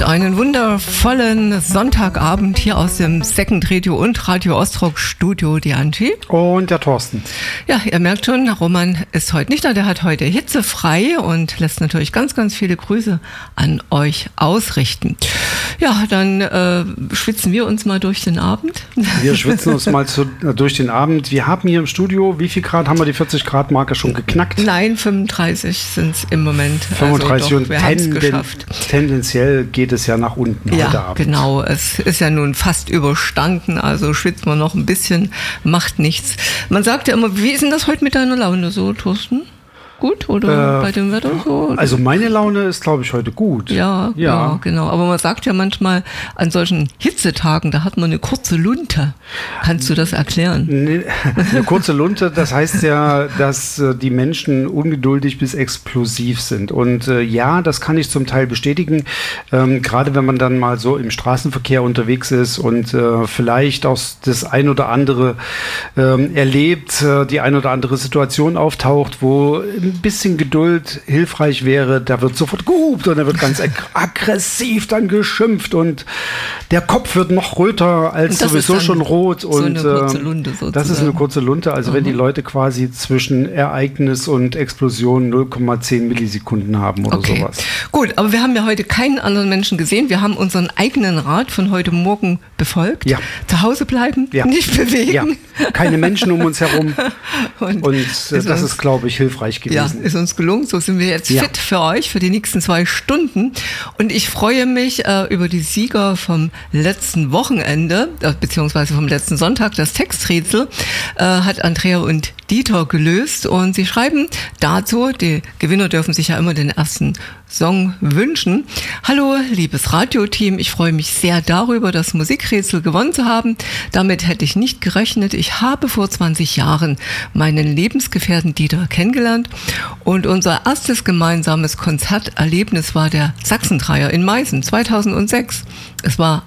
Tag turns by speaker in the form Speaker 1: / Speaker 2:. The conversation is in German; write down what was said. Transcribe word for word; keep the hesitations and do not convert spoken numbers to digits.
Speaker 1: einen wundervollen Sonntagabend hier aus dem Second Radio und Radio Ostrock Studio, die Angie.
Speaker 2: Und der Thorsten.
Speaker 1: Ja, ihr merkt schon, Roman ist heute nicht da, der hat heute hitzefrei und lässt natürlich ganz, ganz viele Grüße an euch ausrichten. Ja, dann äh, schwitzen wir uns mal durch den Abend.
Speaker 2: Wir schwitzen uns mal zu, äh, durch den Abend. Wir haben hier im Studio, wie viel Grad haben wir die vierzig Grad Marke schon geknackt?
Speaker 1: Nein, fünfunddreißig sind es im Moment.
Speaker 2: fünfunddreißig
Speaker 1: also
Speaker 2: und tenden, tendenziell geht es ja nach unten
Speaker 1: ja,
Speaker 2: heute Abend.
Speaker 1: Genau, es ist ja nun fast überstanden, also schwitzt man noch ein bisschen, macht nichts. Man sagt ja immer, wie ist denn das heute mit deiner Laune so, Thorsten? Gut oder äh, bei dem Wetter so?
Speaker 2: Also meine Laune ist, glaube ich, heute gut.
Speaker 1: Ja, ja, ja, genau. Aber man sagt ja manchmal, an solchen Hitzetagen, da hat man eine kurze Lunte. Kannst du das erklären?
Speaker 2: Nee, eine kurze Lunte, das heißt ja, dass äh, die Menschen ungeduldig bis explosiv sind. Und äh, ja, das kann ich zum Teil bestätigen. Ähm, gerade wenn man dann mal so im Straßenverkehr unterwegs ist und äh, vielleicht auch das ein oder andere äh, erlebt, äh, die ein oder andere Situation auftaucht, wo ein bisschen Geduld hilfreich wäre, da wird sofort gehupt und da wird ganz ag- aggressiv dann geschimpft und der Kopf wird noch röter als sowieso schon rot.
Speaker 1: So
Speaker 2: und
Speaker 1: eine kurze Lunte sozusagen.
Speaker 2: Das ist eine kurze Lunte, also mhm. wenn die Leute quasi zwischen Ereignis und Explosion null Komma zehn Millisekunden haben oder
Speaker 1: okay.
Speaker 2: sowas.
Speaker 1: Gut, aber wir haben ja heute keinen anderen Menschen gesehen. Wir haben unseren eigenen Rat von heute Morgen befolgt.
Speaker 2: Ja.
Speaker 1: Zu Hause bleiben,
Speaker 2: ja.
Speaker 1: nicht bewegen.
Speaker 2: Ja. Keine Menschen um uns herum. und, und
Speaker 1: ist
Speaker 2: das
Speaker 1: uns,
Speaker 2: ist, glaube ich, hilfreich gewesen.
Speaker 1: Ja, ist uns gelungen. So sind wir jetzt
Speaker 2: ja.
Speaker 1: fit für euch für die nächsten zwei Stunden. Und ich freue mich äh, über die Sieger vom letzten Wochenende, äh, beziehungsweise vom letzten Sonntag. Das Texträtsel äh, hat Andrea und Dieter gelöst. Und sie schreiben dazu, die Gewinner dürfen sich ja immer den ersten Song wünschen. Hallo, liebes Radioteam. Ich freue mich sehr darüber, das Musikrätsel gewonnen zu haben. Damit hätte ich nicht gerechnet. Ich habe vor zwanzig Jahren meinen Lebensgefährten Dieter kennengelernt und unser erstes gemeinsames Konzerterlebnis war der Sachsendreier in Meißen zweitausendsechs. Es war